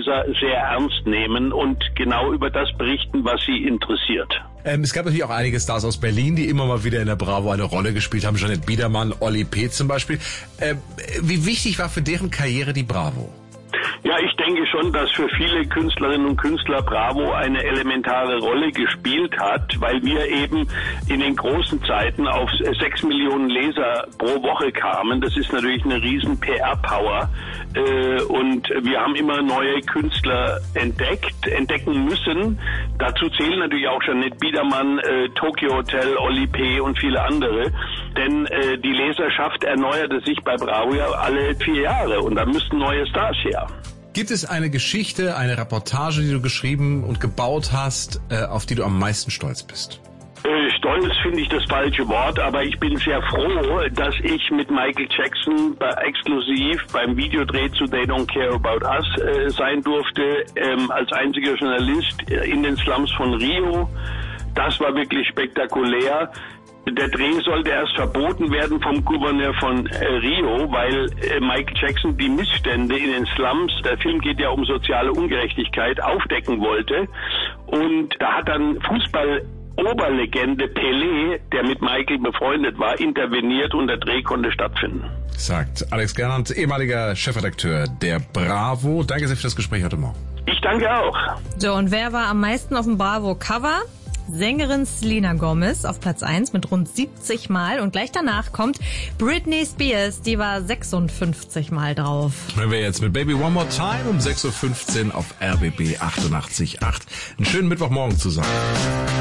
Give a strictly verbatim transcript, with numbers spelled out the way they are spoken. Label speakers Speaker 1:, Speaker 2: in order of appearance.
Speaker 1: Leser sehr ernst nehmen und genau über das berichten, was sie interessiert.
Speaker 2: Ähm, es gab natürlich auch einige Stars aus Berlin, die immer mal wieder in der Bravo eine Rolle gespielt haben. Jeanette Biedermann, Olli P. zum Beispiel. Ähm, wie wichtig war für deren Karriere die Bravo?
Speaker 1: Ja, ich denke schon, dass für viele Künstlerinnen und Künstler Bravo eine elementare Rolle gespielt hat, weil wir eben in den großen Zeiten auf sechs Millionen Leser pro Woche kamen. Das ist natürlich eine riesen P R-Power. Und wir haben immer neue Künstler entdeckt, entdecken müssen. Dazu zählen natürlich auch Jeanette Biedermann, Tokyo Hotel, Olli P. und viele andere. Denn die Leserschaft erneuerte sich bei Bravo ja alle vier Jahre und da müssten neue Stars her.
Speaker 2: Gibt es eine Geschichte, eine Reportage, die du geschrieben und gebaut hast, auf die du am meisten stolz bist?
Speaker 1: Stolz finde ich das falsche Wort, aber ich bin sehr froh, dass ich mit Michael Jackson bei, exklusiv beim Videodreh zu They Don't Care About Us äh, sein durfte, ähm, als einziger Journalist in den Slums von Rio. Das war wirklich spektakulär. Der Dreh sollte erst verboten werden vom Gouverneur von äh, Rio, weil äh, Michael Jackson die Missstände in den Slums, der Film geht ja um soziale Ungerechtigkeit, aufdecken wollte. Und da hat dann Fußball Oberlegende Pelé, der mit Michael befreundet war, interveniert und der Dreh konnte stattfinden.
Speaker 2: Sagt Alex Gernand, ehemaliger Chefredakteur der Bravo. Danke sehr für das Gespräch heute Morgen.
Speaker 1: Ich danke auch.
Speaker 3: So, und wer war am meisten auf dem Bravo-Cover? Sängerin Selena Gomez auf Platz eins mit rund siebzig Mal. Und gleich danach kommt Britney Spears, die war sechsundfünfzig Mal drauf.
Speaker 2: Hören wir jetzt mit Baby One More Time um sechs Uhr fünfzehn auf R B B achtundachtzig Komma acht. Einen schönen Mittwochmorgen zusammen.